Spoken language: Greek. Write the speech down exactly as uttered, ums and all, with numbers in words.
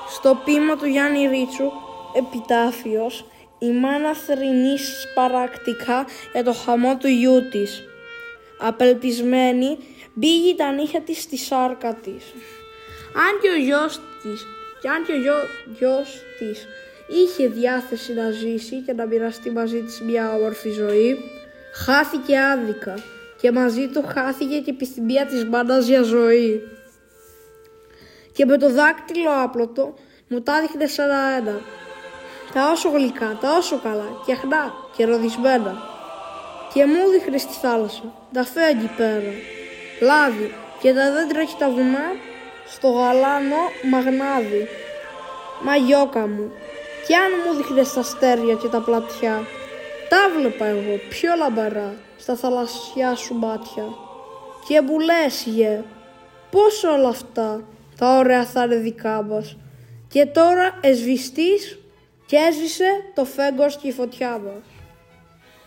Στο ποίημα του Γιάννη Ρίτσου, «Επιτάφιος», η μάνα θρηνεί σπαρακτικά για το χαμό του γιού της. Απελπισμένη, μπήγει τα νύχια της στη σάρκα της. Αν και ο γιος της, και αν και ο γιο, γιος της είχε διάθεση να ζήσει και να μοιραστεί μαζί της μια όμορφη ζωή, χάθηκε άδικα και μαζί του χάθηκε και η επιθυμία της μάνας για ζωή. Και με το δάκτυλο άπλωτο μου τα δείχνε σε ένα-ένα, τα όσο γλυκά, τα όσο καλά, κεχνά και ροδισμένα. Και μου δείχνε στη θάλασσα, τα φέγγι πέρα, λάδι και τα δέντρα και τα βουνά στο γαλάνο μαγνάδι. Μα γιώκα μου, κι αν μου δείχνες τα αστέρια και τα πλατιά, τα βλέπα εγώ πιο λαμπερά στα θαλασσιά σου μάτια. Και μου λες, γε, πώς όλα αυτά τα ωραία θα είναι δικά μας. Και τώρα εσβηστείς και έσβησε το φέγγος και η φωτιά μας.